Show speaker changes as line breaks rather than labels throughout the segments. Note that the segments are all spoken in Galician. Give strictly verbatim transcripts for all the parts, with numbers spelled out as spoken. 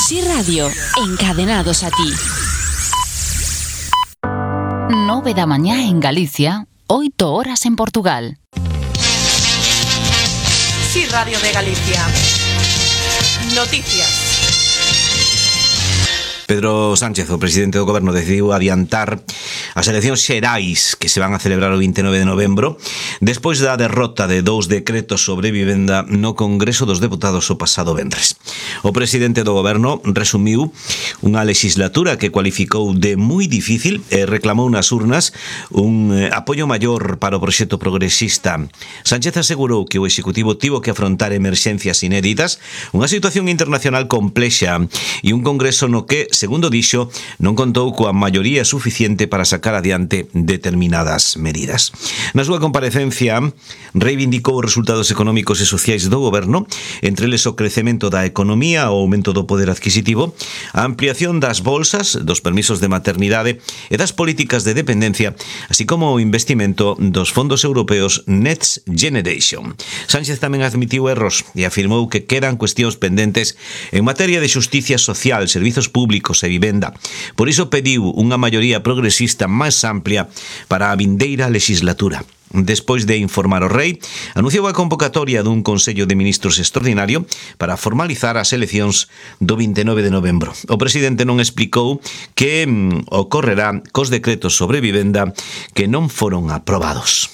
Sí Radio, encadenados a ti.
Nove da mañá en Galicia, oito horas en Portugal.
Sí Radio de Galicia. Noticias.
Pedro Sánchez, o presidente do goberno, decidiu adiantar as eleccións xerais que se van a celebrar o vinte e nove de novembro despois da derrota de dous decretos sobre vivenda no Congreso dos Deputados o pasado venres. O presidente do goberno resumiu unha legislatura que cualificou de moi difícil e reclamou nas urnas un apoio maior para o proxecto progresista. Sánchez asegurou que o Executivo tivo que afrontar emerxencias inéditas, unha situación internacional complexa e un Congreso no que, segundo dixo, non contou coa maioría suficiente para sacar adiante determinadas medidas. Na súa comparecencia, reivindicou os resultados económicos e sociais do goberno, entre eles o crecemento da economía, o aumento do poder adquisitivo, a ampliación das bolsas, dos permisos de maternidade e das políticas de dependencia, así como o investimento dos fondos europeos Next Generation. Sánchez tamén admitiu erros e afirmou que quedan cuestións pendentes en materia de xusticia social, servizos públicos e vivenda. Por iso pediu unha maioría progresista máis amplia para a vindeira legislatura. Despois de informar o rei, anunciou a convocatoria dun Consello de Ministros extraordinario para formalizar as eleccións do vinte e nove de novembro. O presidente non explicou que mm, ocorrerá cos decretos sobre vivenda que non foron aprobados.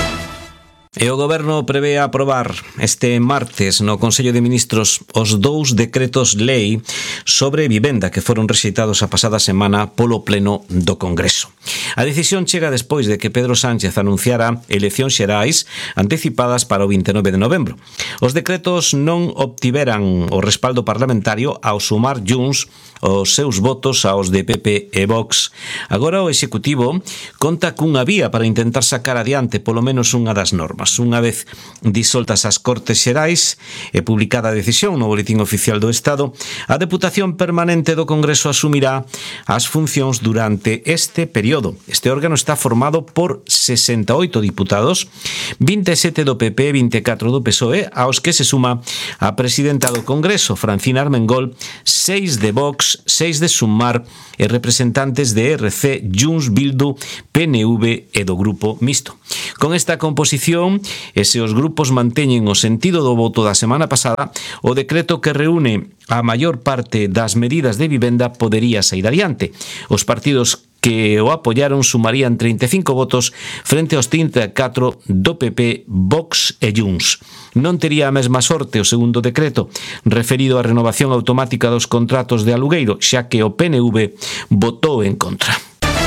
E o goberno prevé aprobar este martes no Consello de Ministros os dous decretos lei sobre vivenda que foron rexeitados a pasada semana polo Pleno do Congreso. A decisión chega despois de que Pedro Sánchez anunciara eleccións xerais anticipadas para o vinte e nove de novembro. Os decretos non obtiveran o respaldo parlamentario ao sumar Junts os seus votos aos de P P e Vox. Agora o Executivo conta cunha vía para intentar sacar adiante polo menos unha das normas. Unha vez disoltas as Cortes Xerais e publicada a decisión no Boletín Oficial do Estado, a Deputación Permanente do Congreso asumirá as funcións durante este período. Este órgano está formado por sesenta e oito diputados, vinte e sete do P P e vinte e catro do P S O E, aos que se suma a presidenta do Congreso, Francina Armengol, seis de Vox, seis de Sumar e representantes de R C, Junts, Bildu, P N V e do Grupo Mixto. Con esta composición, e se os grupos manteñen o sentido do voto da semana pasada, o decreto que reúne a maior parte das medidas de vivenda podería sair adiante. Os partidos que o apoyaron sumarían trinta e cinco votos frente aos trinta e catro do P P, Vox e Junts. Non tería a mesma sorte o segundo decreto, referido á renovación automática dos contratos de alugueiro, xa que o P N V votou en contra.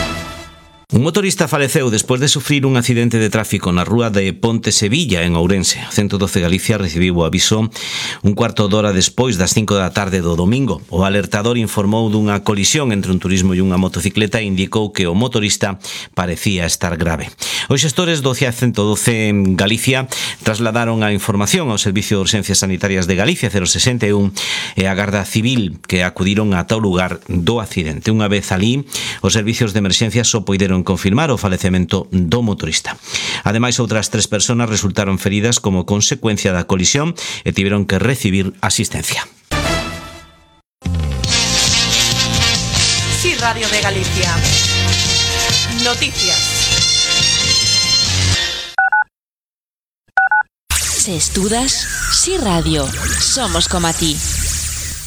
Un motorista faleceu despois de sufrir un accidente de tráfico na rúa de Ponte Sevilla, en Ourense. ciento doce Galicia recibiu o aviso un cuarto de hora despois das cinco da tarde do domingo. O alertador informou dunha colisión entre un turismo e unha motocicleta e indicou que o motorista parecía estar grave. Os xestores do C I A ciento doce en Galicia trasladaron a información ao Servicio de Urxencias Sanitarias de Galicia cero sesenta e un e a Garda Civil, que acudiron a tal lugar do accidente. Unha vez alí, os servicios de emerxencia só poideron confirmar o falecemento do motorista. Ademais, outras tres persoas resultaron feridas como consecuencia da colisión e tiveron que recibir asistencia.
Sí Radio de Galicia. Noticias.
Se estudas, Sí Radio, somos como a ti.